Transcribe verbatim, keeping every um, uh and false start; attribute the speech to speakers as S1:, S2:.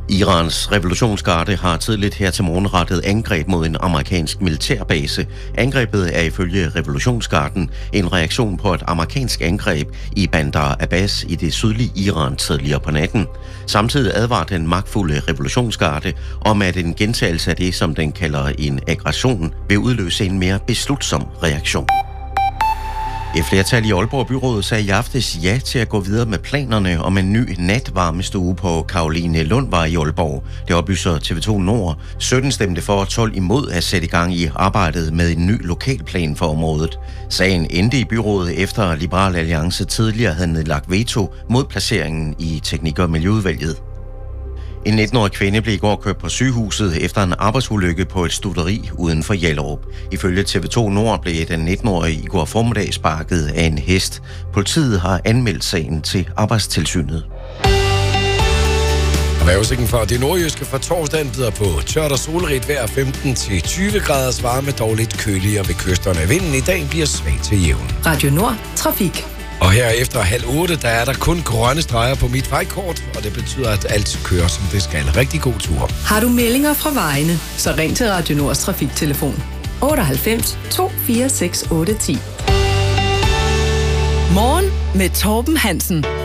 S1: Irans revolutionsgarde har tidligt her til morgen rettet angreb mod en amerikansk militærbase. Angrebet er ifølge revolutionsgarden en reaktion på et amerikansk angreb i Bandar Abbas i det sydlige Iran tidligere på natten. Samtidig advarer den magtfulde revolutionsgarde om, at en gentagelse af det, som den kalder en aggression, vil udløse en mere beslutsom reaktion. Et flertal i Aalborg Byråd sagde i aftes ja til at gå videre med planerne om en ny natvarmestue på Caroline Lundvej i Aalborg. Det oplyser T V to Nord. sytten stemte for og tolv imod at sætte i gang i arbejdet med en ny lokalplan for området. Sagen endte i byrådet efter Liberal Alliance tidligere havde nedlagt veto mod placeringen i Teknik- og Miljøudvalget. En nitten-årig kvinde blev i går kørt på sygehuset efter en arbejdsulykke på et studeri uden for Hjallerup. Ifølge T V to Nord blev den nitten-årige i går formiddag sparket af en hest. Politiet har anmeldt sagen til Arbejdstilsynet.
S2: Vejrudsigten for det nordjyske fra torsdagen byder på tørt og solrigt vejr, femten til tyve graders varme, dog lidt køligere ved kysterne. Vinden i dag bliver svag til jævn.
S3: Radio Nord, trafik.
S2: Og her efter halv otte, der er der kun grønne streger på mit vejkort, og det betyder, at alt kører, som det skal. Rigtig god tur.
S3: Har du meldinger fra vejene, så ring til Radio Nords trafiktelefon otteoghalvfems to fire seks otte ti. Morgen med Torben Hansen.